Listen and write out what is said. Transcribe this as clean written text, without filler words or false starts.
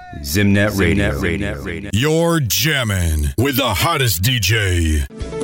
Zimnet Radio. You're jamming with the hottest DJ.